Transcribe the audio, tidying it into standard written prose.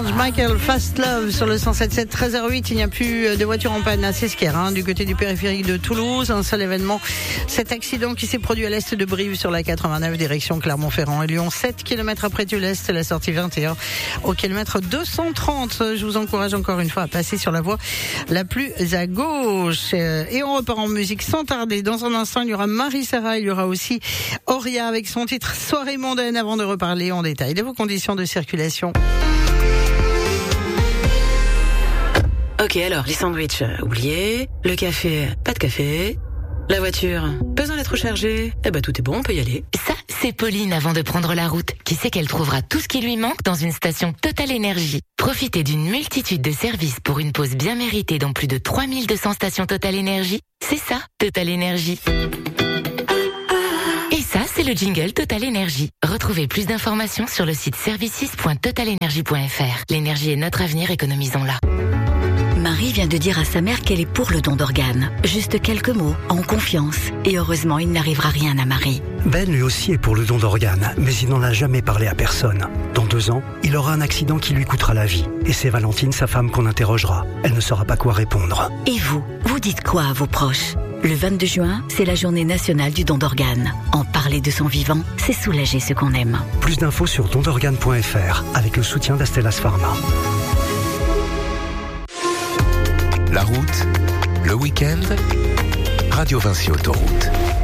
Michael, Fast Love sur le 107.7, 13h08. Il n'y a plus de voitures en panne à Sesquer, du côté du périphérique de Toulouse. Un seul événement, cet accident qui s'est produit à l'est de Brive sur la 89 direction Clermont-Ferrand et Lyon. 7 km après Tulle-Est, la sortie 21 au kilomètre 230. Je vous encourage encore une fois à passer sur la voie la plus à gauche. Et on repart en musique sans tarder. Dans un instant, il y aura Marie-Sarah, il y aura aussi Auria avec son titre Soirée mondaine, avant de reparler en détail de vos conditions de circulation. Ok, alors, les sandwichs, oubliez. Le café, pas de café. La voiture, besoin d'être rechargée. Tout est bon, on peut y aller. Ça, c'est Pauline avant de prendre la route, qui sait qu'elle trouvera tout ce qui lui manque dans une station Total Énergie. Profitez d'une multitude de services pour une pause bien méritée dans plus de 3200 stations Total Énergie. C'est ça, Total Énergie. Et ça, c'est le jingle Total Énergie. Retrouvez plus d'informations sur le site services.totalenergie.fr. L'énergie est notre avenir, économisons-la. Marie vient de dire à sa mère qu'elle est pour le don d'organes. Juste quelques mots, en confiance. Et heureusement, il n'arrivera rien à Marie. Ben lui aussi est pour le don d'organes, mais il n'en a jamais parlé à personne. Dans 2 ans, il aura un accident qui lui coûtera la vie. Et c'est Valentine, sa femme, qu'on interrogera. Elle ne saura pas quoi répondre. Et vous dites quoi à vos proches ? Le 22 juin, c'est la journée nationale du don d'organes. En parler de son vivant, c'est soulager ceux qu'on aime. Plus d'infos sur dondorganes.fr avec le soutien d'Astellas Pharma. La route, le week-end, Radio Vinci Autoroute.